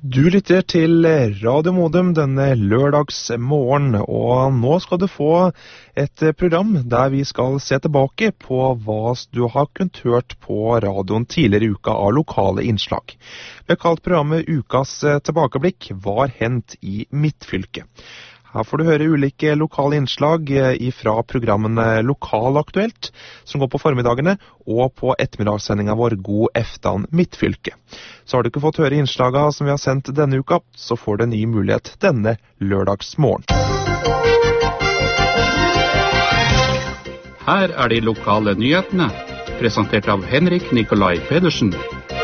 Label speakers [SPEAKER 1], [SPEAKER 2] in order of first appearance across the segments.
[SPEAKER 1] Du lytter til Radio Modum denne lørdagsmorgen, og nå skal du få et program der vi skal se tilbake på hva du har kunnet hørt på radioen tidligere i uka av lokale innslag. Vi har kalt programmet Ukas tilbakeblikk Var hendt i Midtfylket. Her får du høre ulike lokale innslag fra programmene Lokalaktuelt, som går på formidagene, og på ettermiddagssendingen vår God Eftan Midtfylke. Så har du ikke fått høre innslagene som vi har sendt denne uka, så får du en ny mulighet denne lørdagsmorgen.
[SPEAKER 2] Her er de lokale nyhetene, presentert av Henrik Nikolai Pedersen.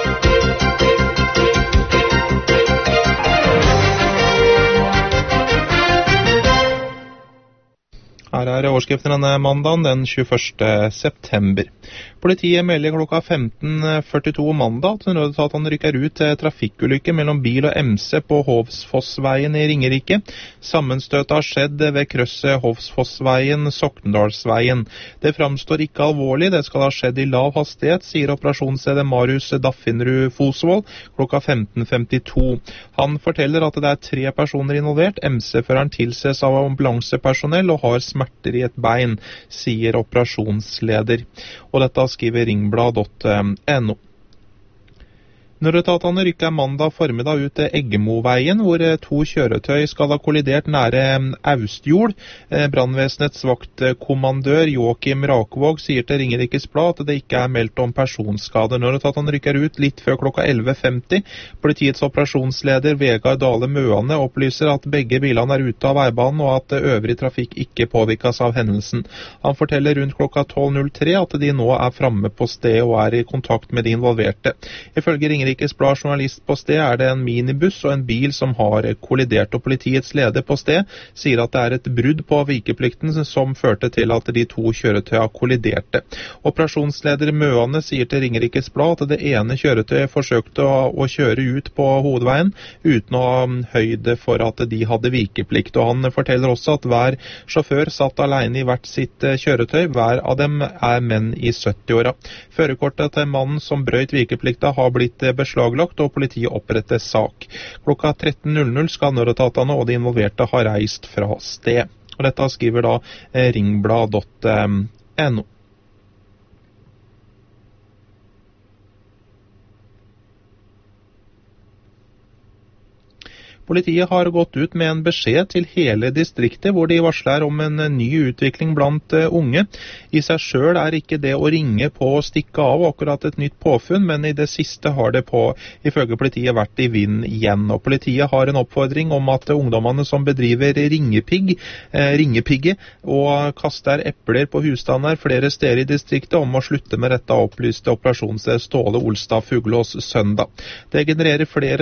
[SPEAKER 1] Her er overskriften denne mandagen, den 21. september. Politiet melder klokka 15.42 mandag at nødetatene rykker ut til trafikkulykke mellom bil og MC på Hovsfossveien i Ringerike. Sammenstøtet har skjedd ved krysset Hovsfossveien-Sokndalsveien. Det framstår ikke alvorlig, det skal ha skjedd i lav hastighet, sier operasjonsleder Marius Daffinrud Fosvold klokka 15.52. Han forteller at det er 3 personer involvert. MC-føreren tilses av ambulansepersonell og har smerter i et bein, sier operasjonsleder. Og dette skriver ringblad.no. Nødetatene rykker mandag formiddag ut til Eggemoveien, hvor 2 kjøretøy skal ha kollidert nære Austjord. Brandvesenets vaktkommandør Joakim Rakvåg sier til Ringerikes Blad at det ikke er meldt om personskade. Nødetatene rykker ut litt før klokka 11.50. Politiets operasjonsleder Vegard Dale Møane opplyser at begge bilene er ute av veibanen, og at øvrig trafikk ikke påvirkes av hendelsen. Han forteller rundt klokka 12.03 at de nå er framme på stedet og er i kontakt med de involverte. Ifølge Ringerikes Blad journalist på sted er det en minibuss og en bil som har kollidert, og politiets leder på sted sier at det er et brudd på vikeplikten som førte til at de 2 kjøretøyene kolliderte. Operasjonsleder Møane sier til Ringerikes Blad at det ene kjøretøyet forsøkte å kjøre ut på hovedveien uten å ha høyde for at de hadde vikeplikt, og han forteller også at hver sjåfør satt alene i hvert sitt kjøretøy. Hver av dem er menn i 70-åra. Førerkortet til mannen som brøt vikeplikta har blitt beslaglagt, og politiet oppretter sak. Klokka 13.00 skal nødetatene og de involverte ha reist fra sted. Og dette skriver da ringblad.no. Politiet har gått ut med en beskjed til hele distriktet hvor de varsler om en ny utvikling blant unge. I seg selv er ikke det å ringe på og stikke av akkurat et nytt påfunn, men i det siste har det ifølge politiet vært i vind igjen. Og politiet har en oppfordring om at ungdommene som bedriver ringepigge og kaster epler på husstander flere steder i distriktet om å slutte med dette, opplyste operasjonsleder Ståle Olstad Fuglås søndag. Det genererer flere